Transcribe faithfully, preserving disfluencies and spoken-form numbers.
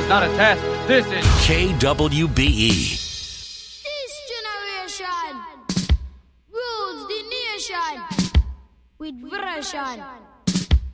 not a test. This is K W B E. This generation rules the nation with version.